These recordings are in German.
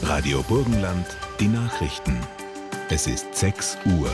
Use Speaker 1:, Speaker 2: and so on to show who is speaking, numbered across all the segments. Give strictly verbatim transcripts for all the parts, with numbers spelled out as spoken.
Speaker 1: Radio Burgenland, die Nachrichten. Es ist sechs Uhr.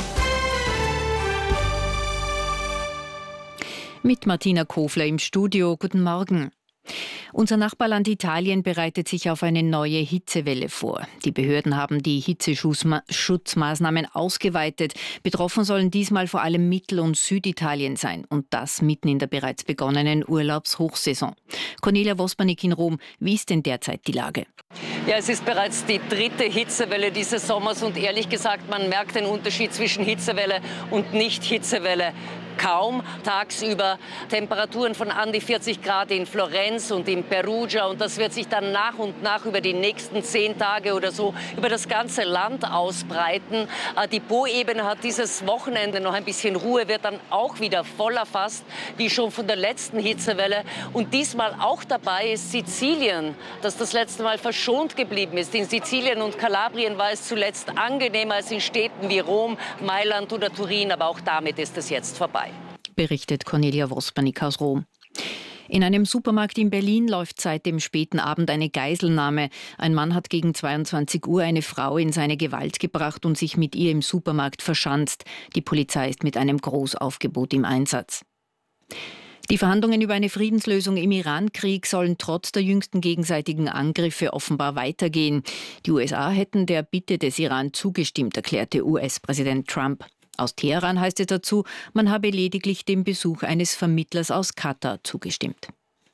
Speaker 2: Mit Martina Kofler im Studio. Guten Morgen. Unser Nachbarland Italien bereitet sich auf eine neue Hitzewelle vor. Die Behörden haben die Hitzeschutzmaßnahmen ausgeweitet. Betroffen sollen diesmal vor allem Mittel- und Süditalien sein. Und das mitten in der bereits begonnenen Urlaubshochsaison. Cornelia Wospanik in Rom, wie ist denn derzeit die Lage?
Speaker 3: Ja, es ist bereits die dritte Hitzewelle dieses Sommers und ehrlich gesagt, man merkt den Unterschied zwischen Hitzewelle und Nicht-Hitzewelle kaum. Tagsüber Temperaturen von an die vierzig Grad in Florenz und in Perugia und das wird sich dann nach und nach über die nächsten zehn Tage oder so über das ganze Land ausbreiten. Die Po-Ebene hat dieses Wochenende noch ein bisschen Ruhe, wird dann auch wieder voll erfasst, wie schon von der letzten Hitzewelle. Und diesmal auch dabei ist Sizilien, das das letzte Mal verschont geblieben ist. In Sizilien und Kalabrien war es zuletzt angenehmer als in Städten wie Rom, Mailand oder Turin, aber auch damit ist es jetzt vorbei.
Speaker 2: Berichtet Cornelia Wospanik aus Rom. In einem Supermarkt in Berlin läuft seit dem späten Abend eine Geiselnahme. Ein Mann hat gegen zweiundzwanzig Uhr eine Frau in seine Gewalt gebracht und sich mit ihr im Supermarkt verschanzt. Die Polizei ist mit einem Großaufgebot im Einsatz. Die Verhandlungen über eine Friedenslösung im Iran-Krieg sollen trotz der jüngsten gegenseitigen Angriffe offenbar weitergehen. Die U S A hätten der Bitte des Iran zugestimmt, erklärte U S-Präsident Trump. Aus Teheran heißt es dazu, man habe lediglich dem Besuch eines Vermittlers aus Katar zugestimmt.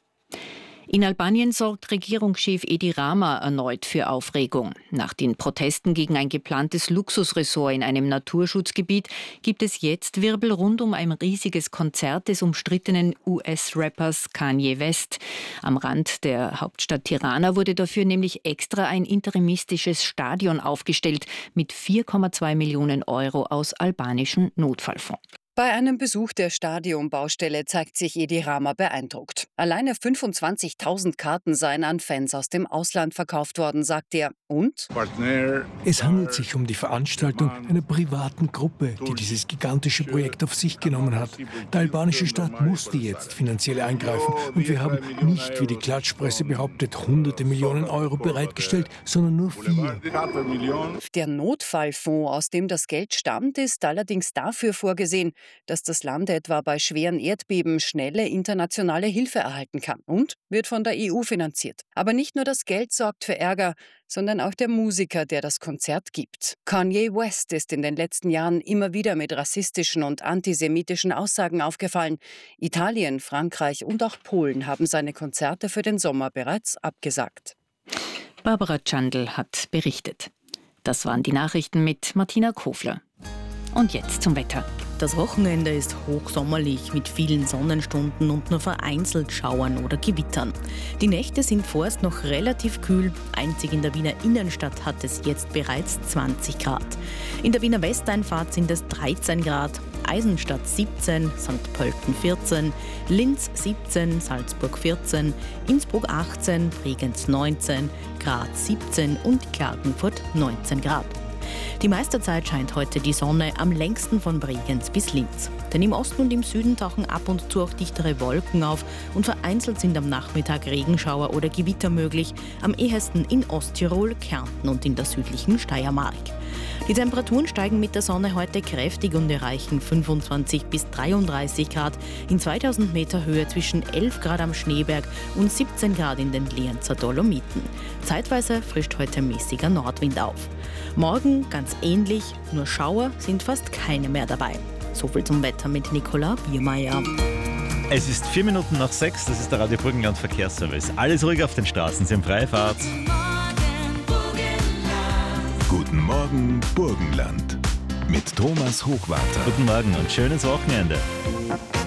Speaker 2: In Albanien sorgt Regierungschef Edi Rama erneut für Aufregung. Nach den Protesten gegen ein geplantes Luxusressort in einem Naturschutzgebiet gibt es jetzt Wirbel rund um ein riesiges Konzert des umstrittenen U S-Rappers Kanye West. Am Rand der Hauptstadt Tirana wurde dafür nämlich extra ein interimistisches Stadion aufgestellt mit vier Komma zwei Millionen Euro aus albanischem Notfallfonds.
Speaker 4: Bei einem Besuch der Stadionbaustelle zeigt sich Edi Rama beeindruckt. Alleine fünfundzwanzigtausend Karten seien an Fans aus dem Ausland verkauft worden, sagt er. Und?
Speaker 5: Es handelt sich um die Veranstaltung einer privaten Gruppe, die dieses gigantische Projekt auf sich genommen hat. Die albanische Stadt musste jetzt finanziell eingreifen und wir haben nicht, wie die Klatschpresse behauptet, hunderte Millionen Euro bereitgestellt, sondern nur vier.
Speaker 4: Der Notfallfonds, aus dem das Geld stammt, ist allerdings dafür vorgesehen, dass das Land etwa bei schweren Erdbeben schnelle internationale Hilfe erhalten kann und wird von der E U finanziert. Aber nicht nur das Geld sorgt für Ärger, sondern auch der Musiker, der das Konzert gibt. Kanye West ist in den letzten Jahren immer wieder mit rassistischen und antisemitischen Aussagen aufgefallen. Italien, Frankreich und auch Polen haben seine Konzerte für den Sommer bereits abgesagt.
Speaker 2: Barbara Tschandl hat berichtet. Das waren die Nachrichten mit Martina Kofler. Und jetzt zum Wetter.
Speaker 6: Das Wochenende ist hochsommerlich mit vielen Sonnenstunden und nur vereinzelt Schauern oder Gewittern. Die Nächte sind vorerst noch relativ kühl. Einzig in der Wiener Innenstadt hat es jetzt bereits zwanzig Grad. In der Wiener Westeinfahrt sind es dreizehn Grad, Eisenstadt siebzehn, Sankt Pölten vierzehn, Linz siebzehn, Salzburg vierzehn, Innsbruck achtzehn, Bregenz neunzehn, Graz siebzehn und Klagenfurt neunzehn Grad. Die meiste Zeit scheint heute die Sonne, am längsten von Bregenz bis Linz. Denn im Osten und im Süden tauchen ab und zu auch dichtere Wolken auf und vereinzelt sind am Nachmittag Regenschauer oder Gewitter möglich, am ehesten in Osttirol, Kärnten und in der südlichen Steiermark. Die Temperaturen steigen mit der Sonne heute kräftig und erreichen fünfundzwanzig bis dreiunddreißig Grad, in zweitausend Meter Höhe zwischen elf Grad am Schneeberg und siebzehn Grad in den Lienzer Dolomiten. Zeitweise frischt heute mäßiger Nordwind auf. Morgen ganz ähnlich, nur Schauer sind fast keine mehr dabei. Soviel zum Wetter mit Nicola Biermeier.
Speaker 7: Es ist vier Minuten nach sechs, das ist der Radio Burgenland Verkehrsservice. Alles ruhig auf den Straßen, Sie haben freie Fahrt.
Speaker 1: Guten Morgen, Burgenland. Mit Thomas Hochwarter.
Speaker 7: Guten Morgen und schönes Wochenende.